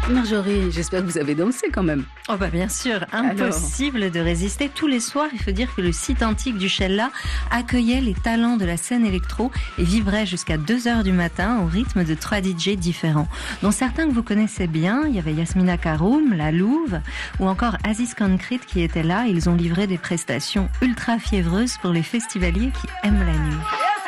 Marjorie, j'espère que vous avez dansé quand même. Oh bah bien sûr, impossible de résister. Tous les soirs, il faut dire que le site antique du Chella accueillait les talents de la scène électro et vibrait jusqu'à 2h du matin au rythme de 3 DJ différents, dont certains que vous connaissez bien. Il y avait Yasmina Karoum, La Louve ou encore Aziz Concrete qui étaient là. Ils ont livré des prestations ultra fiévreuses pour les festivaliers qui aiment la nuit.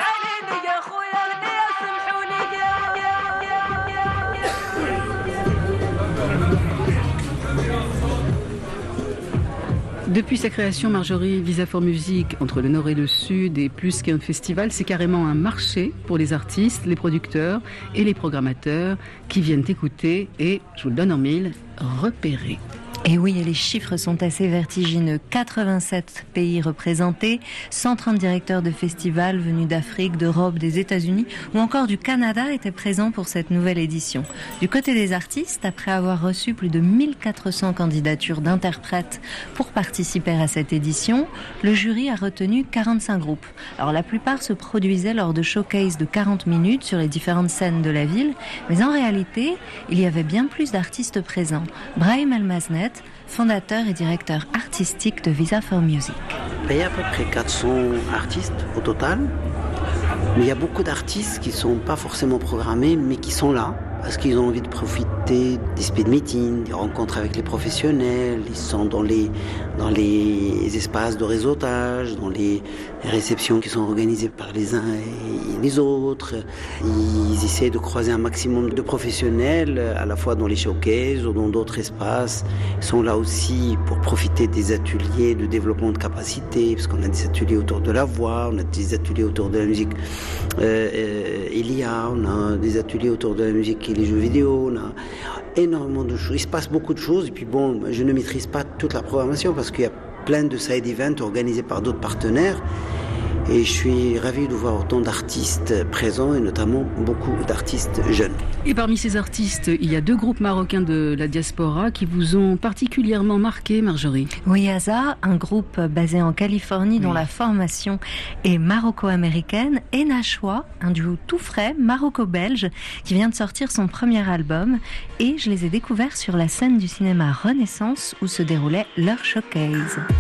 Depuis sa création, Marjorie, Visa for Music, entre le Nord et le Sud, est plus qu'un festival, c'est carrément un marché pour les artistes, les producteurs et les programmateurs qui viennent écouter et, je vous le donne en mille, repérer. Et oui, et les chiffres sont assez vertigineux. 87 pays représentés, 130 directeurs de festivals venus d'Afrique, d'Europe, des États-Unis ou encore du Canada étaient présents pour cette nouvelle édition. Du côté des artistes, après avoir reçu plus de 1400 candidatures d'interprètes pour participer à cette édition, le jury a retenu 45 groupes. Alors la plupart se produisaient lors de showcases de 40 minutes sur les différentes scènes de la ville, mais en réalité, il y avait bien plus d'artistes présents. Brahim El-Maznet, fondateur et directeur artistique de Visa for Music. Il y a à peu près 400 artistes au total, mais il y a beaucoup d'artistes qui ne sont pas forcément programmés, mais qui sont là, parce qu'ils ont envie de profiter des speed meetings, des rencontres avec les professionnels, ils sont dans les espaces de réseautage, dans les réceptions qui sont organisées par les uns et les autres. Ils essaient de croiser un maximum de professionnels, à la fois dans les showcases ou dans d'autres espaces. Ils sont là aussi pour profiter des ateliers de développement de capacité, parce qu'on a des ateliers autour de la voix, on a des ateliers autour de la musique Elia, on a des ateliers autour de la musique et les jeux vidéo, on a énormément de choses. Il se passe beaucoup de choses et puis bon, je ne maîtrise pas toute la programmation parce qu'il y a plein de side events organisés par d'autres partenaires. Et je suis ravi de voir autant d'artistes présents et notamment beaucoup d'artistes jeunes. Et parmi ces artistes, il y a 2 groupes marocains de la diaspora qui vous ont particulièrement marqué, Marjorie. Oui, Aza, un groupe basé en Californie dont la formation est maroco-américaine, et Nashwa, un duo tout frais maroco-belge qui vient de sortir son premier album. Et je les ai découverts sur la scène du cinéma Renaissance où se déroulait leur showcase.